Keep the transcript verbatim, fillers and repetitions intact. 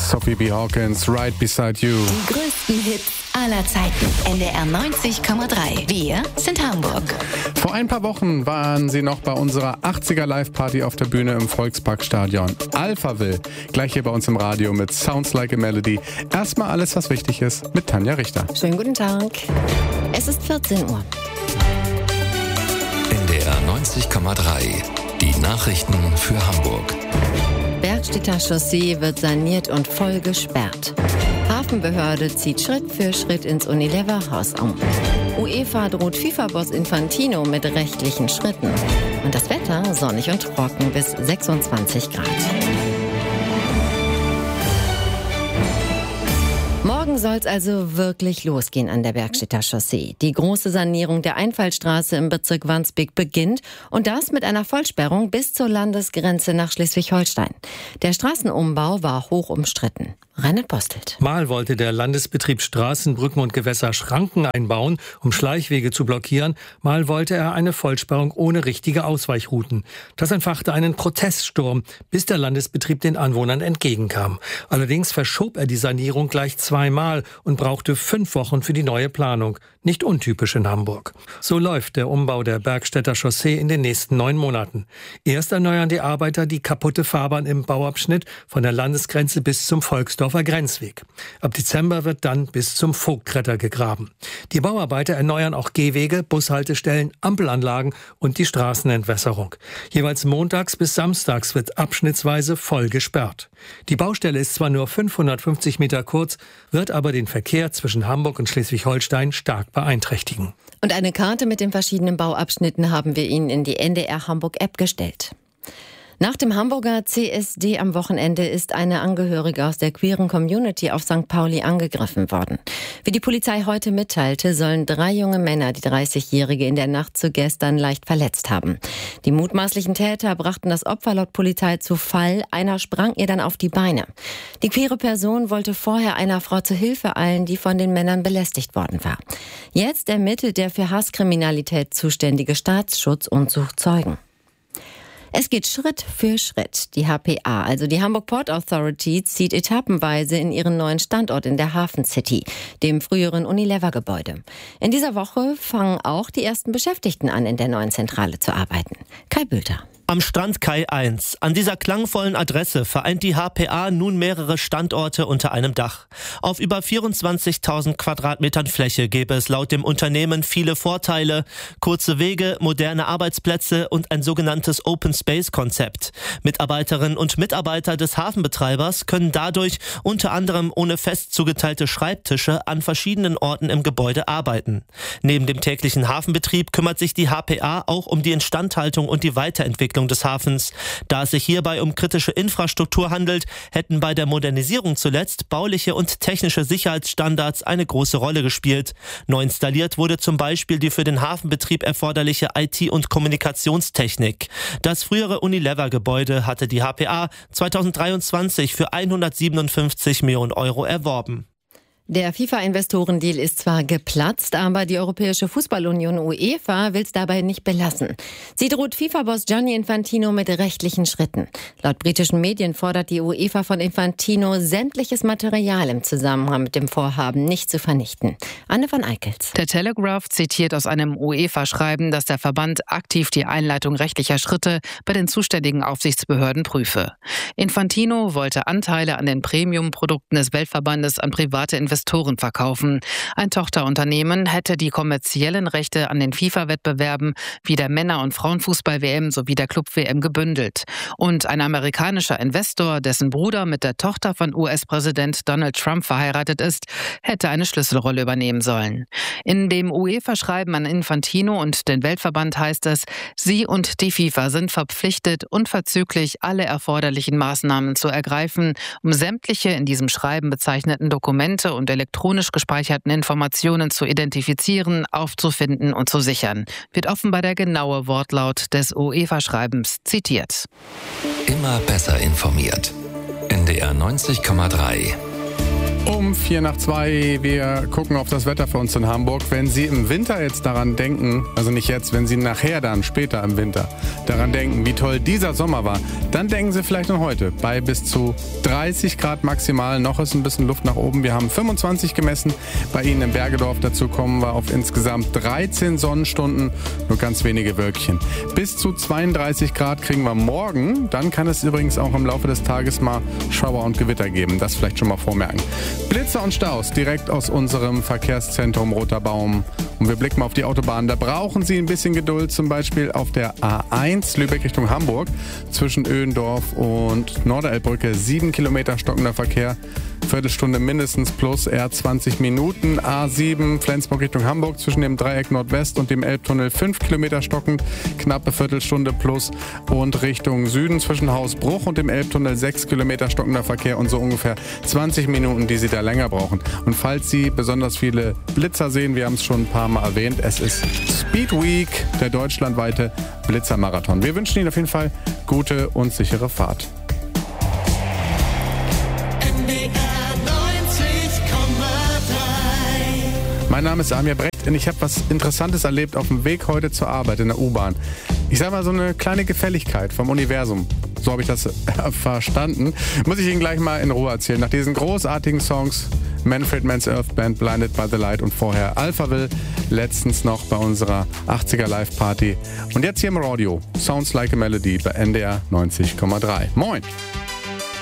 Sophie B. Hawkins, Right Beside You. Die größten Hits aller Zeiten. N D R neunzig Komma drei. Wir sind Hamburg. Vor ein paar Wochen waren sie noch bei unserer achtziger Live-Party auf der Bühne im Volksparkstadion. Alphaville, gleich hier bei uns im Radio mit Sounds Like a Melody. Erstmal alles, was wichtig ist, mit Tanja Richter. Schönen guten Tag. Es ist vierzehn Uhr. N D R neunzig Komma drei. Die Nachrichten für Hamburg. Bergstedter Chaussee wird saniert und voll gesperrt. Hafenbehörde zieht Schritt für Schritt ins Unilever-Haus um. UEFA droht FIFA-Boss Infantino mit rechtlichen Schritten. Und das Wetter sonnig und trocken bis sechsundzwanzig Grad. Morgen soll es also wirklich losgehen an der Bergstedter Chaussee. Die große Sanierung der Einfallstraße im Bezirk Wandsbek beginnt und das mit einer Vollsperrung bis zur Landesgrenze nach Schleswig-Holstein. Der Straßenumbau war hoch umstritten. Reinhard Postelt. Mal wollte der Landesbetrieb Straßen, Brücken und Gewässer Schranken einbauen, um Schleichwege zu blockieren. Mal wollte er eine Vollsperrung ohne richtige Ausweichrouten. Das entfachte einen Proteststurm, bis der Landesbetrieb den Anwohnern entgegenkam. Allerdings verschob er die Sanierung gleich zweimal und brauchte fünf Wochen für die neue Planung. Nicht untypisch in Hamburg. So läuft der Umbau der Bergstedter Chaussee in den nächsten neun Monaten. Erst erneuern die Arbeiter die kaputte Fahrbahn im Bauabschnitt von der Landesgrenze bis zum Volksdorfer Grenzweg. Ab Dezember wird dann bis zum Vogtretter gegraben. Die Bauarbeiter erneuern auch Gehwege, Bushaltestellen, Ampelanlagen und die Straßenentwässerung. Jeweils montags bis samstags wird abschnittsweise voll gesperrt. Die Baustelle ist zwar nur fünfhundertfünfzig Meter kurz, wird aber den Verkehr zwischen Hamburg und Schleswig-Holstein stark beeinträchtigen. Und eine Karte mit den verschiedenen Bauabschnitten haben wir Ihnen in die N D R Hamburg-App gestellt. Nach dem Hamburger C S D am Wochenende ist eine Angehörige aus der queeren Community auf Sankt Pauli angegriffen worden. Wie die Polizei heute mitteilte, sollen drei junge Männer die dreißigjährige in der Nacht zu gestern leicht verletzt haben. Die mutmaßlichen Täter brachten das Opfer laut Polizei zu Fall. Einer sprang ihr dann auf die Beine. Die queere Person wollte vorher einer Frau zu Hilfe eilen, die von den Männern belästigt worden war. Jetzt ermittelt der für Hasskriminalität zuständige Staatsschutz und sucht Zeugen. Es geht Schritt für Schritt. Die H P A, also die Hamburg Port Authority, zieht etappenweise in ihren neuen Standort in der Hafen City, dem früheren Unilever-Gebäude. In dieser Woche fangen auch die ersten Beschäftigten an, in der neuen Zentrale zu arbeiten. Kai Bülter. Am Strand Kai eins. An dieser klangvollen Adresse vereint die H P A nun mehrere Standorte unter einem Dach. Auf über vierundzwanzigtausend Quadratmetern Fläche gäbe es laut dem Unternehmen viele Vorteile. Kurze Wege, moderne Arbeitsplätze und ein sogenanntes Open-Space-Konzept. Mitarbeiterinnen und Mitarbeiter des Hafenbetreibers können dadurch unter anderem ohne fest zugeteilte Schreibtische an verschiedenen Orten im Gebäude arbeiten. Neben dem täglichen Hafenbetrieb kümmert sich die H P A auch um die Instandhaltung und die Weiterentwicklung des Hafens. Da es sich hierbei um kritische Infrastruktur handelt, hätten bei der Modernisierung zuletzt bauliche und technische Sicherheitsstandards eine große Rolle gespielt. Neu installiert wurde zum Beispiel die für den Hafenbetrieb erforderliche I T- und Kommunikationstechnik. Das frühere Unilever-Gebäude hatte die H P A zweitausenddreiundzwanzig für hundertsiebenundfünfzig Millionen Euro erworben. Der FIFA-Investorendeal ist zwar geplatzt, aber die Europäische Fußballunion UEFA will es dabei nicht belassen. Sie droht FIFA-Boss Gianni Infantino mit rechtlichen Schritten. Laut britischen Medien fordert die UEFA von Infantino, sämtliches Material im Zusammenhang mit dem Vorhaben nicht zu vernichten. Anne van Eickels. Der Telegraph zitiert aus einem UEFA-Schreiben, dass der Verband aktiv die Einleitung rechtlicher Schritte bei den zuständigen Aufsichtsbehörden prüfe. Infantino wollte Anteile an den Premium-Produkten des Weltverbandes an private Investoren verkaufen. Ein Tochterunternehmen hätte die kommerziellen Rechte an den FIFA-Wettbewerben wie der Männer- und Frauenfußball-W M sowie der Club-W M gebündelt. Und ein amerikanischer Investor, dessen Bruder mit der Tochter von U S-Präsident Donald Trump verheiratet ist, hätte eine Schlüsselrolle übernehmen sollen. In dem UEFA-Schreiben an Infantino und den Weltverband heißt es, sie und die FIFA sind verpflichtet, unverzüglich alle erforderlichen Maßnahmen zu ergreifen, um sämtliche in diesem Schreiben bezeichneten Dokumente und elektronisch gespeicherten Informationen zu identifizieren, aufzufinden und zu sichern. Wird offenbar der genaue Wortlaut des UEFA-Schreibens zitiert. Immer besser informiert. N D R neunzig Komma drei. Um vier nach zwei, wir gucken auf das Wetter für uns in Hamburg. Wenn Sie im Winter jetzt daran denken, also nicht jetzt, wenn Sie nachher dann, später im Winter, daran denken, wie toll dieser Sommer war, dann denken Sie vielleicht an heute. Bei bis zu dreißig Grad maximal, noch ist ein bisschen Luft nach oben. Wir haben fünfundzwanzig gemessen bei Ihnen im Bergedorf. Dazu kommen wir auf insgesamt dreizehn Sonnenstunden, nur ganz wenige Wölkchen. Bis zu zweiunddreißig Grad kriegen wir morgen. Dann kann es übrigens auch im Laufe des Tages mal Schauer und Gewitter geben. Das vielleicht schon mal vormerken. Blitze und Staus direkt aus unserem Verkehrszentrum Roter Baum. Und wir blicken mal auf die Autobahn. Da brauchen Sie ein bisschen Geduld, zum Beispiel auf der A eins Lübeck Richtung Hamburg zwischen Öhendorf und Norderelbbrücke. Sieben Kilometer stockender Verkehr. Viertelstunde mindestens plus, eher zwanzig Minuten. A sieben Flensburg Richtung Hamburg zwischen dem Dreieck Nordwest und dem Elbtunnel fünf Kilometer stockend, knappe Viertelstunde plus. Und Richtung Süden zwischen Hausbruch und dem Elbtunnel sechs Kilometer stockender Verkehr und so ungefähr zwanzig Minuten, die Sie da länger brauchen. Und falls Sie besonders viele Blitzer sehen, wir haben es schon ein paar Mal erwähnt, es ist Speed Week, der deutschlandweite Blitzermarathon. Wir wünschen Ihnen auf jeden Fall gute und sichere Fahrt. Mein Name ist Amir Brecht und ich habe was Interessantes erlebt auf dem Weg heute zur Arbeit in der U-Bahn. Ich sage mal, so eine kleine Gefälligkeit vom Universum. So habe ich das verstanden. Muss ich Ihnen gleich mal in Ruhe erzählen. Nach diesen großartigen Songs Manfred Mann's Earth Band, Blinded by the Light und vorher Alphaville, letztens noch bei unserer achtziger Live-Party. Und jetzt hier im Radio, Sounds Like a Melody bei N D R neunzig Komma drei. Moin!